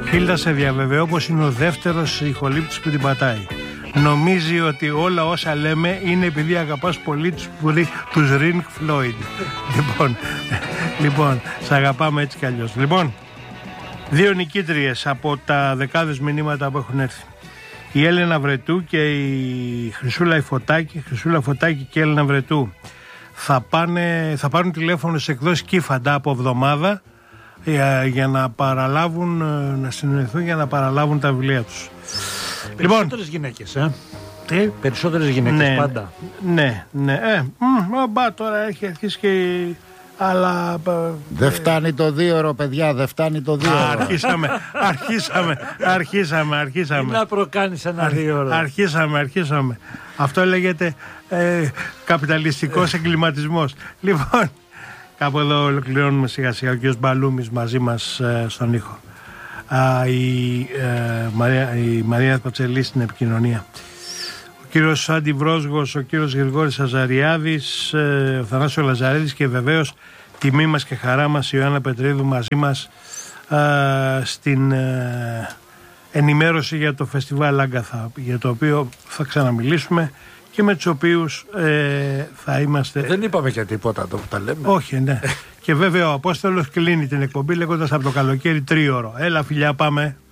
Χίλτα, σε διαβεβαιώ πως είναι ο δεύτερος ηχολήπτης που την πατάει. Νομίζει ότι όλα όσα λέμε είναι επειδή αγαπάς πολύ τους Ring Floyd. Λοιπόν, σ' αγαπάμε έτσι κι αλλιώς. Λοιπόν, 2 νικήτριες από τα δεκάδες μηνύματα που έχουν έρθει. Η Έλενα Βρετού και η Χρυσούλα Φωτάκη και η Έλενα Βρετού θα πάρουν τηλέφωνο σε εκδόσεις Κύφαντα από εβδομάδα για να παραλάβουν, να συνεννοηθούν για να παραλάβουν τα βιβλία τους. Περισσότερες γυναίκες, Τι? Περισσότερες γυναίκες, ναι, πάντα. Ναι. Τώρα έχει αρχίσει και... Αλλά... Δεν φτάνει το 2ωρο, παιδιά, δεν φτάνει το 2ωρο. Αρχίσαμε. Τι να προκάνεις ένα 2ωρο. Αρχίσαμε. Αυτό λέγεται καπιταλιστικός εγκληματισμός. Λοιπόν, κάπου εδώ ολοκληρώνουμε σιγά σιγά. Ο κ. Μπαλούμης μαζί μας στον ήχο. Η Μαρία Πατσελή στην επικοινωνία. Ο κύριος Άντι Βρόσγος, ο κύριος Γρηγόρης Αζαριάδης, ο Θανάσιος Λαζαρίδης και βεβαίως τιμή μας και χαρά μας η Ιωάννα Πετρίδου μαζί μας στην ενημέρωση για το φεστιβάλ Άγκαθα, για το οποίο θα ξαναμιλήσουμε και με τους οποίους θα είμαστε... Δεν είπαμε για τίποτα το που τα λέμε. Όχι, ναι. Και βέβαια ο Απόστολος κλείνει την εκπομπή λέγοντας από το καλοκαίρι 3ωρο. Έλα φιλιά, πάμε.